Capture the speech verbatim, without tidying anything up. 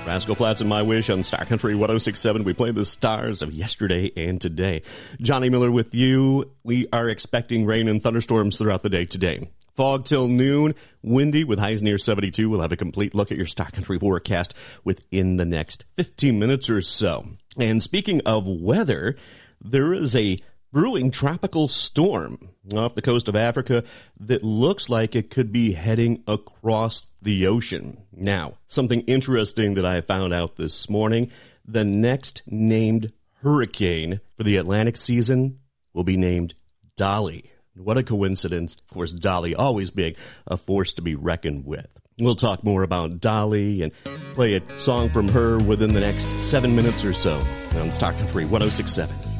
Rascal Flatts and My Wish on Star Country one oh six point seven. We play the stars of yesterday and today. Johnny Miller with you. We are expecting rain and thunderstorms throughout the day today. Fog till noon, windy with highs near seventy-two. We'll have a complete look at your Star Country forecast within the next fifteen minutes or so. And speaking of weather, there is a brewing tropical storm off the coast of Africa that looks like it could be heading across the ocean. Now, something interesting that I found out this morning, the next named hurricane for the Atlantic season will be named Dolly. What a coincidence. Of course, Dolly always being a force to be reckoned with. We'll talk more about Dolly and play a song from her within the next seven minutes or so on Star Country one oh six point seven.